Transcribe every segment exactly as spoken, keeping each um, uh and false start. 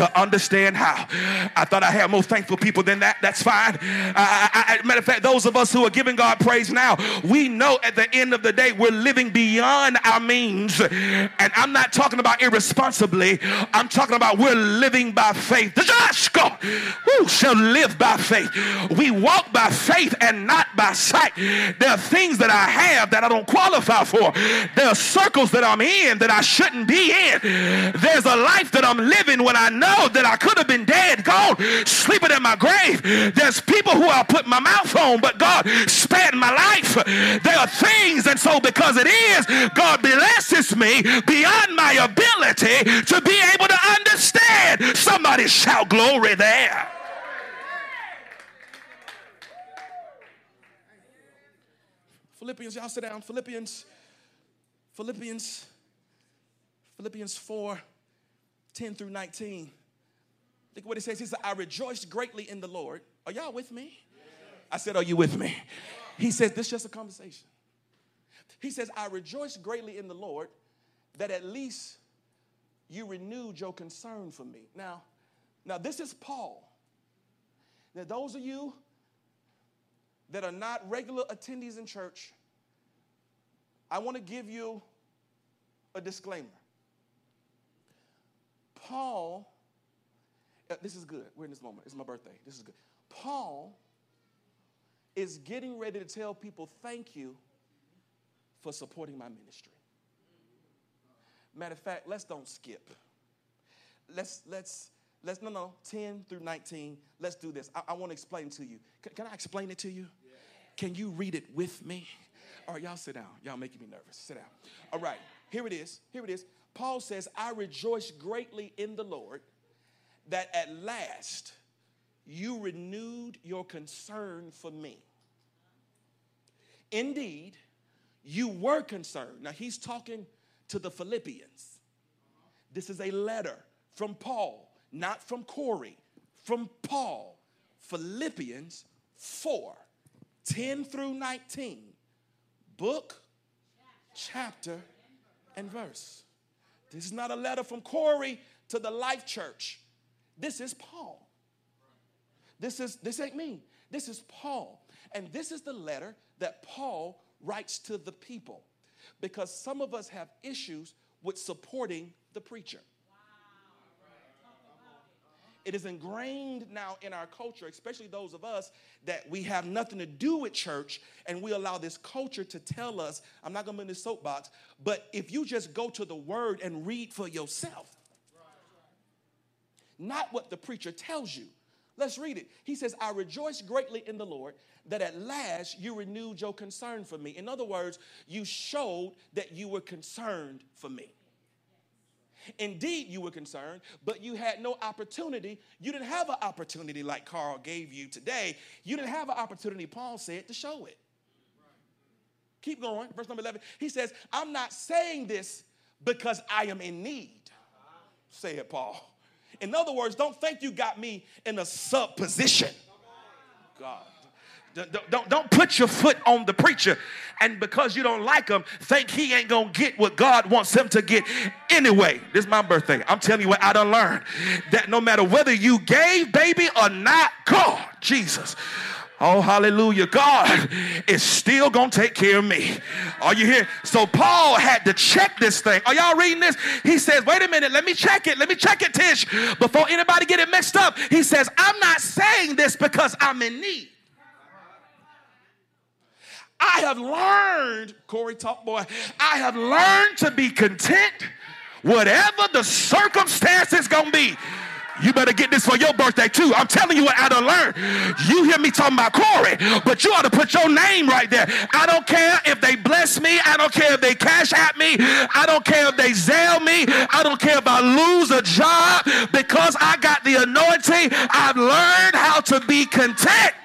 to understand how. I thought I had more thankful people than that. That's fine. I, I, I, matter of fact, those of us who are giving God praise now, we know at the end of the day we're living beyond our means. And I'm not talking about irresponsibly. I'm talking about we're living by faith. The just God who shall live by faith. We walk by faith and not by sight. There are things that I have that I don't qualify for. There are circles that I'm in that I shouldn't be in. There's a life that I'm living when I know that I could have been dead, gone, sleeping in my grave. There's people who I put my mouth on, but God spared my life. There are things, and so because it is, God blesses me beyond my ability to be able to understand. Somebody shout glory there. Philippians, y'all sit down. Philippians, Philippians, Philippians four, ten through nineteen. Look what it says. He said, I rejoiced greatly in the Lord. Are y'all with me? I said, are you with me? He says, this is just a conversation. He says, I rejoiced greatly in the Lord that at least you renewed your concern for me. Now, now this is Paul. Now, those of you that are not regular attendees in church, I want to give you a disclaimer. Paul, uh, this is good. We're in this moment. It's my birthday. This is good. Paul is getting ready to tell people thank you for supporting my ministry. Matter of fact, let's don't skip. Let's, let's, let's, no, no, ten through nineteen. Let's do this. I, I want to explain to you. Can, can I explain it to you? Yeah. Can you read it with me? All right, y'all sit down. Y'all making me nervous. Sit down. All right, here it is. Here it is. Paul says, I rejoice greatly in the Lord that at last you renewed your concern for me. Indeed, you were concerned. Now, he's talking to the Philippians. This is a letter from Paul, not from Corey, from Paul. Philippians four, ten through nineteen. Book, chapter, and verse. This is not a letter from Corey to the Life Church. This is Paul. This is this ain't me. This is Paul. And this is the letter that Paul writes to the people, because some of us have issues with supporting the preacher. It is ingrained now in our culture, especially those of us that we have nothing to do with church, and we allow this culture to tell us, I'm not going to be in this soapbox, but if you just go to the word and read for yourself, not what the preacher tells you. Let's read it. He says, I rejoice greatly in the Lord that at last you renewed your concern for me. In other words, you showed that you were concerned for me. Indeed, you were concerned, but you had no opportunity. You didn't have an opportunity like Carl gave you today. You didn't have an opportunity, Paul said, to show it. Keep going. Verse number eleven. He says, I'm not saying this because I am in need. Say it, Paul. In other words, don't think you got me in a sub position. God. Don't, don't, don't put your foot on the preacher, and because you don't like him, think he ain't going to get what God wants him to get anyway. This is my birthday. I'm telling you what I done learned. That no matter whether you gave, baby, or not, God, Jesus. Oh, hallelujah. God is still going to take care of me. Are you here? So Paul had to check this thing. Are y'all reading this? He says, wait a minute. Let me check it. Let me check it, Tish. Before anybody get it mixed up, he says, I'm not saying this because I'm in need. I have learned, Corey Talk Boy, I have learned to be content whatever the circumstances going to be. You better get this for your birthday too. I'm telling you what I done learned. You hear me talking about Corey, but you ought to put your name right there. I don't care if they bless me. I don't care if they cash at me. I don't care if they Zelle me. I don't care if I lose a job. Because I got the anointing, I've learned how to be content.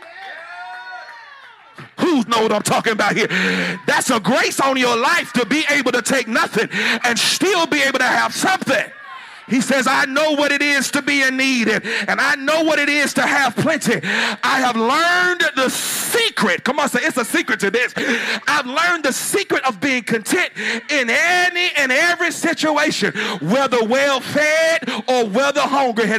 Who know what I'm talking about here? That's a grace on your life to be able to take nothing and still be able to have something. He says, I know what it is to be in need, and, and I know what it is to have plenty. I have learned the secret. Come on, say it's a secret to this. I've learned the secret of being content in any and every situation, whether well fed or whether hungry.